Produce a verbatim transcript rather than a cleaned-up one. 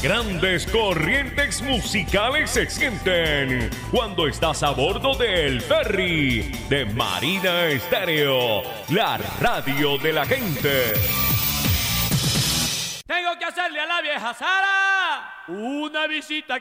grandes corrientes musicales se sienten cuando estás a bordo del ferry de Marina Estéreo, la radio de la gente. Tengo que hacerle a la vieja Sara una visita